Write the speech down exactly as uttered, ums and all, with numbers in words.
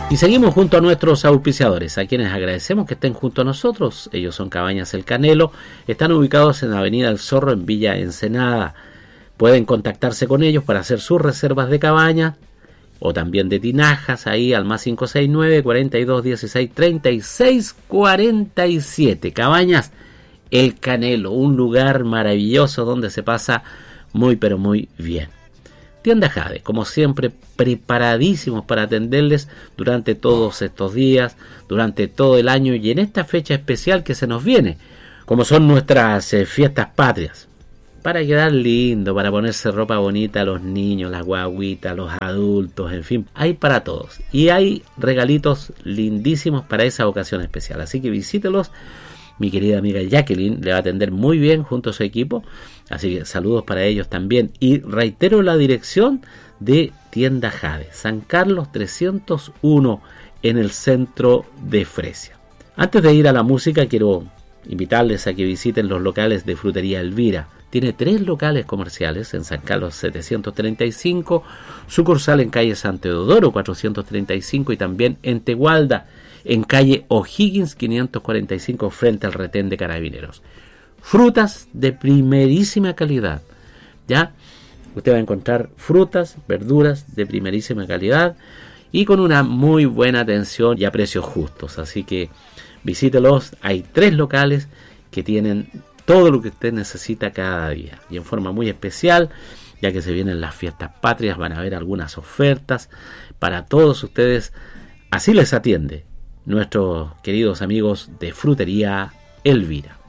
Y seguimos junto a nuestros auspiciadores, a quienes agradecemos que estén junto a nosotros. Ellos son Cabañas El Canelo, están ubicados en Avenida El Zorro en Villa Ensenada. Pueden contactarse con ellos para hacer sus reservas de cabañas o también de tinajas ahí al más cinco seis nueve, cuarenta y dos, dieciséis, treinta y seis, cuarenta y siete. Cabañas El Canelo, un lugar maravilloso donde se pasa muy pero muy bien. Tienda Jade, como siempre, preparadísimos para atenderles durante todos estos días, durante todo el año y en esta fecha especial que se nos viene, como son nuestras eh, fiestas patrias. Para quedar lindo, para ponerse ropa bonita a los niños, las guaguitas, los adultos, en fin, hay para todos. Y hay regalitos lindísimos para esa ocasión especial, así que visítelos. Mi querida amiga Jacqueline le va a atender muy bien junto a su equipo, así que saludos para ellos también. Y reitero la dirección de Tienda Jade, San Carlos trescientos uno en el centro de Fresia. Antes de ir a la música, quiero invitarles a que visiten los locales de Frutería Elvira. Tiene tres locales comerciales en San Carlos setecientos treinta y cinco, sucursal en calle San Teodoro cuatrocientos treinta y cinco y también en Tegualda, en calle O'Higgins quinientos cuarenta y cinco frente al retén de Carabineros. Frutas de primerísima calidad, ¿ya? Usted va a encontrar frutas, verduras de primerísima calidad y con una muy buena atención y a precios justos. Así que visítelos, hay tres locales que tienen todo lo que usted necesita cada día y en forma muy especial, ya que se vienen las fiestas patrias, van a haber algunas ofertas para todos ustedes. Así les atiende nuestros queridos amigos de Frutería Elvira.